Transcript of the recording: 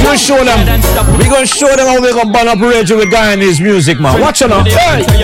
gonna show them. We gonna show them how we gonna burn up Reggie with Guyanese music, man. Watch it now. Hey.